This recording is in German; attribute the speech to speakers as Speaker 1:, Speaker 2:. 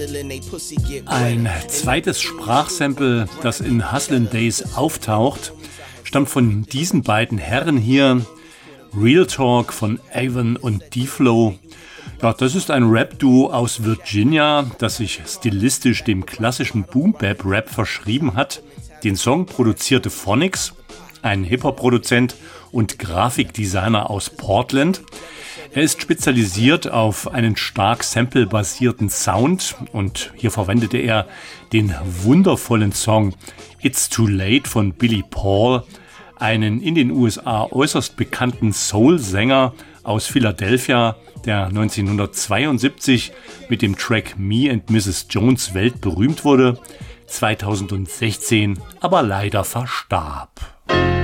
Speaker 1: Ein zweites Sprachsample, das in Hustlin' Days auftaucht, stammt von diesen beiden Herren hier. Real Talk von Avon und D-Flow. Ja, das ist ein Rap-Duo aus Virginia, das sich stilistisch dem klassischen Boom-Bap-Rap verschrieben hat. Den Song produzierte Phonics, ein Hip-Hop-Produzent und Grafikdesigner aus Portland. Er ist spezialisiert auf einen stark sample-basierten Sound und hier verwendete er den wundervollen Song It's Too Late von Billy Paul, einen in den USA äußerst bekannten Soul-Sänger aus Philadelphia, der 1972 mit dem Track Me and Mrs. Jones weltberühmt wurde, 2016 aber leider verstarb.